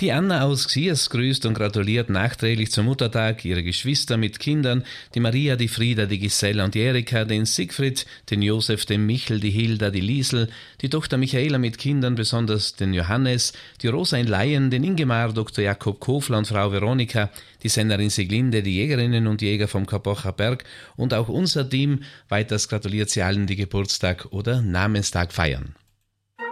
Die Anna aus Xiers grüßt und gratuliert nachträglich zum Muttertag ihre Geschwister mit Kindern, die Maria, die Frieda, die Gisela und die Erika, den Siegfried, den Josef, den Michel, die Hilda, die Liesel, die Tochter Michaela mit Kindern, besonders den Johannes, die Rosa in Laien, den Ingemar, Dr. Jakob Kofler und Frau Veronika, die Sennerin Siglinde, die Jägerinnen und Jäger vom Kapocher Berg und auch unser Team. Weiters gratuliert sie allen, die Geburtstag oder Namenstag feiern.